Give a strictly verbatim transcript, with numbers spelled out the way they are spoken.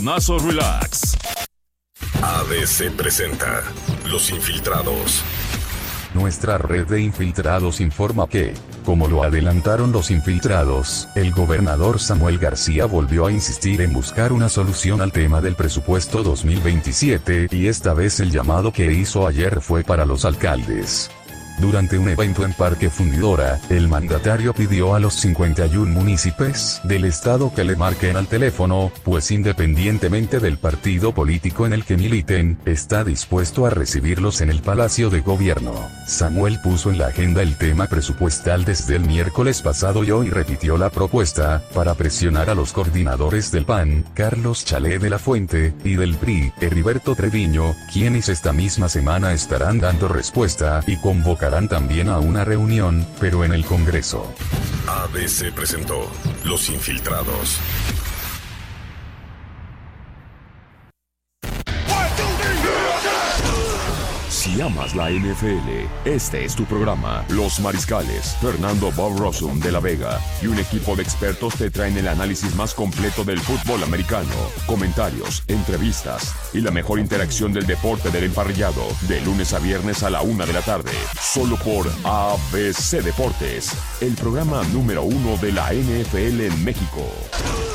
Naso Relax. A B C presenta Los Infiltrados. Nuestra red de infiltrados informa que, como lo adelantaron los infiltrados, el gobernador Samuel García volvió a insistir en buscar una solución al tema del presupuesto dos mil veintisiete, y esta vez el llamado que hizo ayer fue para los alcaldes. Durante un evento en Parque Fundidora, el mandatario pidió a los cincuenta y un municipios del estado que le marquen al teléfono, pues independientemente del partido político en el que militen, está dispuesto a recibirlos en el Palacio de Gobierno. Samuel puso en la agenda el tema presupuestal desde el miércoles pasado y hoy repitió la propuesta, para presionar a los coordinadores del P A N, Carlos Chalé de la Fuente, y del P R I, Heriberto Treviño, quienes esta misma semana estarán dando respuesta y convocarán también a una reunión, pero en el Congreso. A B C presentó Los Infiltrados. Si amas la N F L, este es tu programa. Los Mariscales, Fernando Bob Rossum de la Vega y un equipo de expertos te traen el análisis más completo del fútbol americano, comentarios, entrevistas y la mejor interacción del deporte del emparrillado, de lunes a viernes a la una de la tarde, solo por A B C Deportes, el programa número uno de la N F L en México.